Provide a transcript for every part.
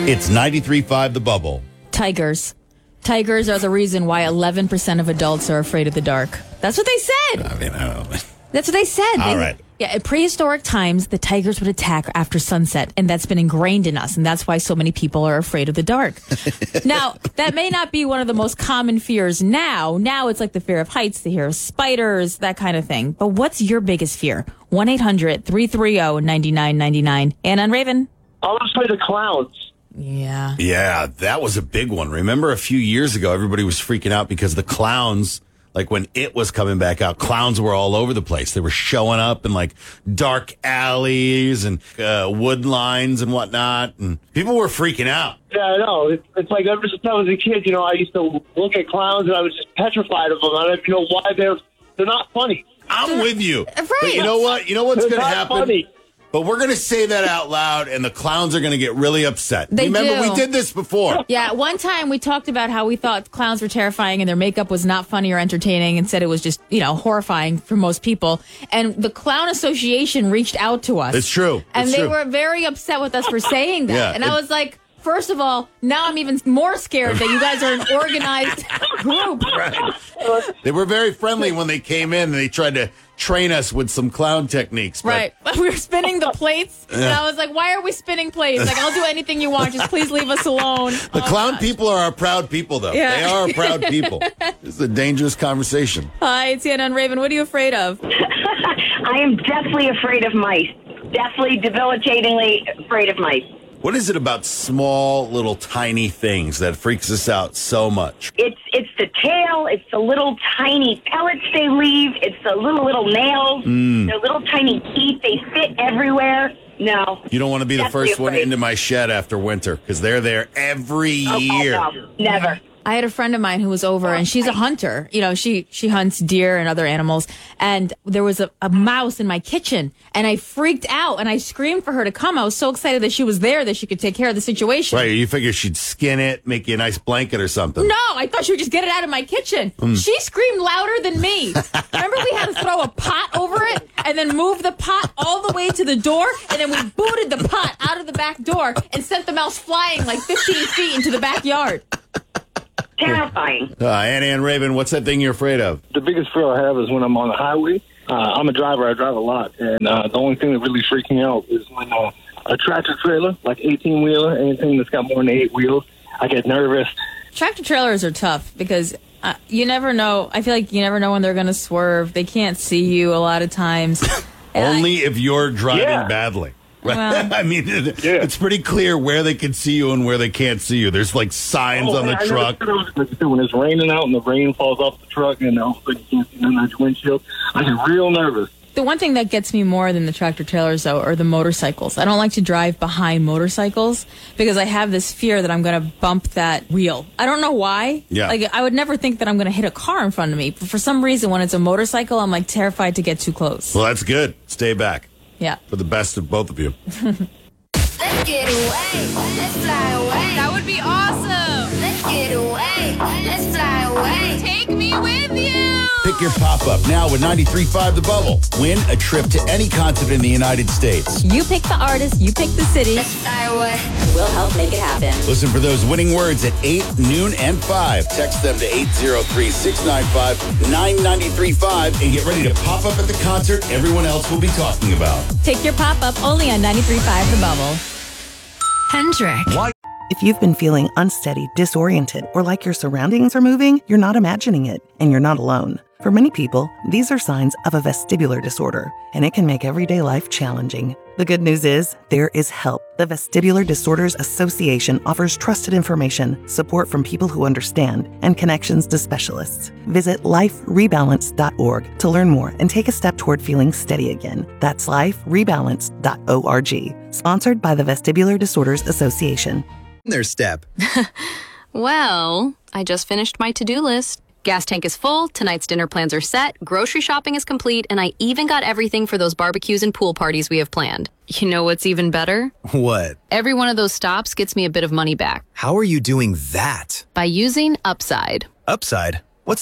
It's 93.5 The Bubble. Tigers. Tigers are the reason why 11% of adults are afraid of the dark. That's what they said. I mean, I don't know. That's what they said. All right. Yeah, at prehistoric times, the tigers would attack after sunset, and that's been ingrained in us, and that's why so many people are afraid of the dark. Now, that may not be one of the most common fears now. Now it's like the fear of heights, the fear of spiders, that kind of thing. But what's your biggest fear? 1-800-330-9999. Anna and Raven. I'll just play the clowns. Yeah. Yeah, that was a big one. Remember a few years ago, everybody was freaking out because the clowns, like when it was coming back out, clowns were all over the place. They were showing up in like dark alleys and wood lines and whatnot. And people were freaking out. Yeah, I know. It's like ever since I was a kid, I used to look at clowns and I was just petrified of them. I don't know why they're not funny. I'm with you. Right. But you know what? You know what's going to not happen? Funny. But we're going to say that out loud, and the clowns are going to get really upset. They Remember, do. we did this before. Yeah, one time we talked about how we thought clowns were terrifying and their makeup was not funny or entertaining and said it was just, horrifying for most people. And the Clown Association reached out to us. It's true. And It's they true. were very upset with us for saying that. Yeah, and I was like, first of all, now I'm even more scared that you guys are an organized group. Right. They were very friendly when they came in, and they tried to train us with some clown techniques. But Right. We were spinning the plates. And I was like, why are we spinning plates? Like, I'll do anything you want. Just please leave us alone. the clown people are our proud people, though. Yeah. They are proud people. This is a dangerous conversation. Hi, it's Anna and Raven. What are you afraid of? I am deathly afraid of mice. Deathly, debilitatingly afraid of mice. What is it about small, little, tiny things that freaks us out so much? It's the tail. It's the little tiny pellets they leave. It's the little nails. Their little tiny teeth. They fit everywhere. No. You don't want to be the Deathly first one afraid. into my shed after winter, because they're there every year. Oh, no, never. I had a friend of mine who was over, and she's a hunter. She hunts deer and other animals. And there was a mouse in my kitchen, and I freaked out, and I screamed for her to come. I was so excited that she was there, that she could take care of the situation. Right, you figure she'd skin it, make you a nice blanket or something. No, I thought she would just get it out of my kitchen. She screamed louder than me. Remember we had to throw a pot over it and then move the pot all the way to the door, and then we booted the pot out of the back door and sent the mouse flying like 15 feet into the backyard. Terrifying. Anna and Raven, what's that thing you're afraid of? The biggest fear I have is when I'm on the highway. I'm a driver. I drive a lot. And the only thing that really freaks me out is when a tractor trailer, like 18-wheeler, anything that's got more than 8 wheels, I get nervous. Tractor trailers are tough because you never know. I feel like you never know when they're going to swerve. They can't see you a lot of times. Only if you're driving Yeah. badly. Right? Well- I mean, it's pretty clear where they can see you and where they can't see you. There's like signs on the I truck. When it's raining out and the rain falls off the truck and all of a sudden you can't see nothing on your windshield, I get real nervous. The one thing that gets me more than the tractor trailers, though, are the motorcycles. I don't like to drive behind motorcycles because I have this fear that I'm going to bump that wheel. I don't know why. Yeah. Like, I would never think that I'm going to hit a car in front of me. But for some reason, when it's a motorcycle, I'm like terrified to get too close. Well, that's good. Stay back. Yeah. For the best of both of you. Let's get away. Let's fly away. That would be awesome. Let's get away. Let's fly away. Take me with you. Pick your pop-up now with 93.5 The Bubble. Win a trip to any concert in the United States. You pick the artist, you pick the city. Let's fly away. We'll help make it happen. Listen for those winning words at 8, noon, and 5. Text them to 803-695-9935 and get ready to pop up at the concert everyone else will be talking about. Take your pop-up only on 93.5 The Bubble. Hendrick. If you've been feeling unsteady, disoriented, or like your surroundings are moving, you're not imagining it, and you're not alone. For many people, these are signs of a vestibular disorder, and it can make everyday life challenging. The good news is, there is help. The Vestibular Disorders Association offers trusted information, support from people who understand, and connections to specialists. Visit liferebalance.org to learn more and take a step toward feeling steady again. That's liferebalance.org. Sponsored by the Vestibular Disorders Association. Their step. Well, I just finished my to-do list. Gas tank is full, tonight's dinner plans are set, grocery shopping is complete, and I even got everything for those barbecues and pool parties we have planned. You know what's even better? What? Every one of those stops gets me a bit of money back. How are you doing that? By using Upside. Upside? What's that?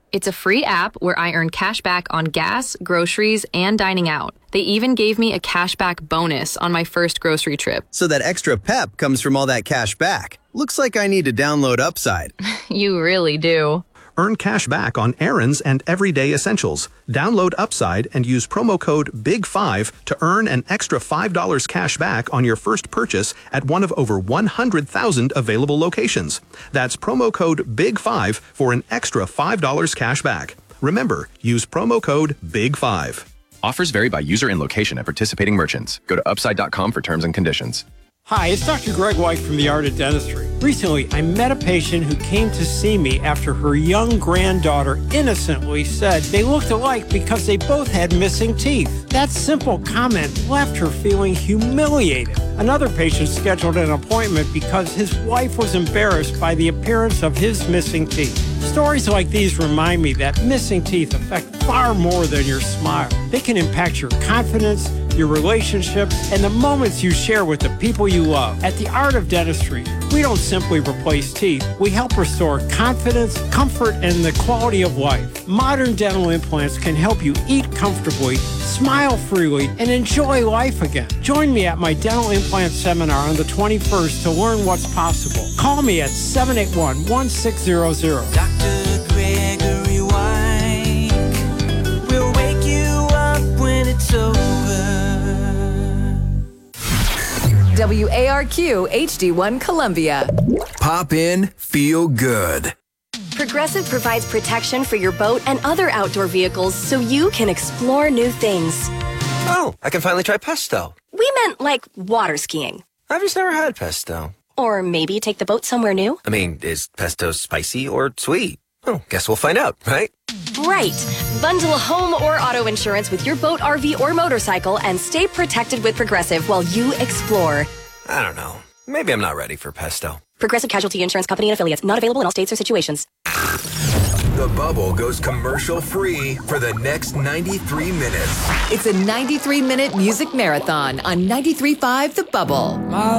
It's a free app where I earn cash back on gas, groceries, and dining out. They even gave me a cashback bonus on my first grocery trip. So that extra pep comes from all that cash back. Looks like I need to download Upside. You really do. Earn cash back on errands and everyday essentials. Download Upside and use promo code BIG5 to earn an extra $5 cash back on your first purchase at one of over 100,000 available locations. That's promo code BIG5 for an extra $5 cash back. Remember, use promo code BIG5. Offers vary by user and location at participating merchants. Go to upside.com for terms and conditions. Hi, it's Dr. Greg White from The Art of Dentistry. Recently, I met a patient who came to see me after her young granddaughter innocently said they looked alike because they both had missing teeth. That simple comment left her feeling humiliated. Another patient scheduled an appointment because his wife was embarrassed by the appearance of his missing teeth. Stories like these remind me that missing teeth affect far more than your smile. They can impact your confidence, your relationships, and the moments you share with the people you love. At The Art of Dentistry, we don't simply replace teeth. We help restore confidence, comfort, and the quality of life. Modern dental implants can help you eat comfortably, smile freely, and enjoy life again. Join me at my dental implant seminar on the 21st to learn what's possible. Call me at 781-1600. Dr. Gregory White will wake you up when it's over. WARQ HD1 Columbia. Pop in, feel good. Progressive provides protection for your boat and other outdoor vehicles so you can explore new things. Oh, I can finally try pesto. We meant like water skiing. I've just never had pesto. Or maybe take the boat somewhere new. I mean, is pesto spicy or sweet? Oh, guess we'll find out, right? Right. Bundle home or auto insurance with your boat, RV, or motorcycle and stay protected with Progressive while you explore. I don't know. Maybe I'm not ready for pesto. Progressive Casualty Insurance Company and Affiliates. Not available in all states or situations. The Bubble goes commercial free for the next 93 minutes. It's a 93-minute music marathon on 93.5 The Bubble.